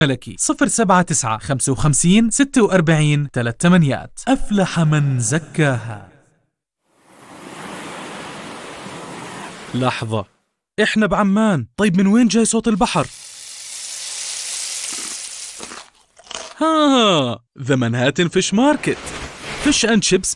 ملكي 079 55 46 38. أفلح من زكاها. لحظة، إحنا بعمان، طيب من وين جاي صوت البحر؟ ذا منهاتن فيش ماركت، فيش أند شيبس